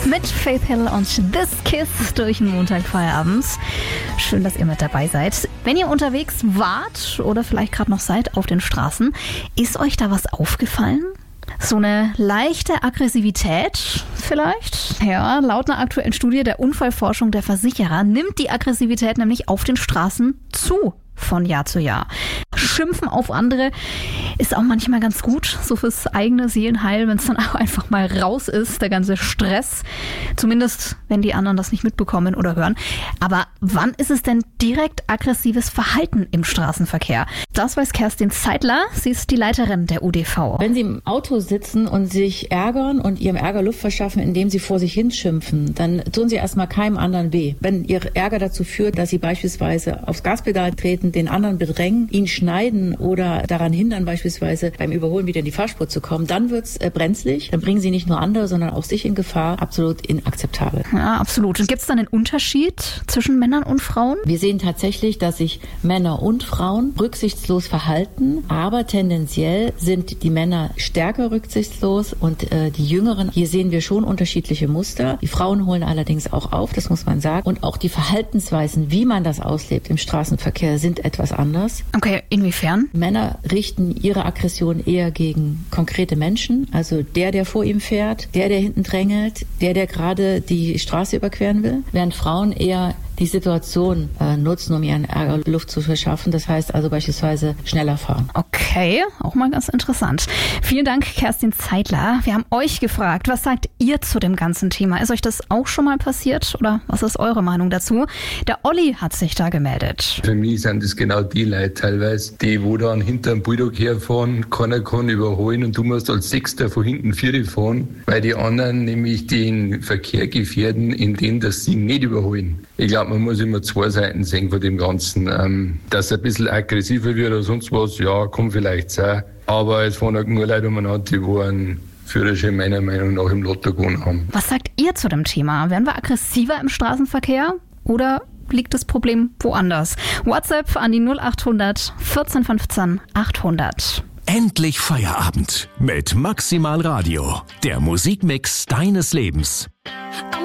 mit Faith Hill und This Kiss durch den Montagfeierabend. Schön, dass ihr mit dabei seid. Wenn ihr unterwegs wart oder vielleicht gerade noch seid auf den Straßen, ist euch da was aufgefallen? So eine leichte Aggressivität vielleicht? Ja, laut einer aktuellen Studie der Unfallforschung der Versicherer nimmt die Aggressivität nämlich auf den Straßen zu von Jahr zu Jahr. Schimpfen auf andere ist auch manchmal ganz gut, so fürs eigene Seelenheil, wenn es dann auch einfach mal raus ist, der ganze Stress. Zumindest, wenn die anderen das nicht mitbekommen oder hören. Aber wann ist es denn direkt aggressives Verhalten im Straßenverkehr? Das weiß Kerstin Zeitler. Sie ist die Leiterin der UDV. Wenn Sie im Auto sitzen und sich ärgern und Ihrem Ärger Luft verschaffen, indem Sie vor sich hinschimpfen, dann tun Sie erstmal keinem anderen weh. Wenn Ihr Ärger dazu führt, dass Sie beispielsweise aufs Gaspedal treten, den anderen bedrängen, ihn schneiden oder daran hindern, beispielsweise beim Überholen wieder in die Fahrspur zu kommen, dann wird's brenzlig. Dann bringen Sie nicht nur andere, sondern auch sich in Gefahr. Absolut inakzeptabel. Ja, absolut. Und gibt es dann einen Unterschied zwischen Männern und Frauen? Wir sehen tatsächlich, dass sich Männer und Frauen rücksichtslos verhalten, aber tendenziell sind die Männer stärker rücksichtslos und die Jüngeren, hier sehen wir schon unterschiedliche Muster. Die Frauen holen allerdings auch auf, das muss man sagen. Und auch die Verhaltensweisen, wie man das auslebt im Straßenverkehr, sind etwas anders. Okay, inwiefern? Männer richten ihre Aggression eher gegen konkrete Menschen, also der vor ihm fährt, der hinten drängelt, der gerade die Straße überqueren will, während Frauen eher die Situation nutzen, um ihren Ärger Luft zu verschaffen. Das heißt also beispielsweise schneller fahren. Okay, auch mal ganz interessant. Vielen Dank, Kerstin Zeitler. Wir haben euch gefragt, was sagt ihr zu dem ganzen Thema? Ist euch das auch schon mal passiert oder was ist eure Meinung dazu? Der Olli hat sich da gemeldet. Für mich sind das genau die Leute teilweise, die wo dann hinter dem Bulldog herfahren, keiner kann überholen und du musst als Sechster von hinten Vierte fahren, weil die anderen nämlich den Verkehr gefährden, indem dass sie nicht überholen. Ich glaube, man muss immer zwei Seiten sehen von dem Ganzen. Dass es ein bisschen aggressiver wird oder sonst was, ja, kann vielleicht sein. Aber es fahren halt nur Leute umeinander, die einen Führerschein meiner Meinung nach im Lotto gewonnen haben. Was sagt ihr zu dem Thema? Werden wir aggressiver im Straßenverkehr oder liegt das Problem woanders? WhatsApp an die 0800 14 15 800. Endlich Feierabend mit Maximal Radio, der Musikmix deines Lebens.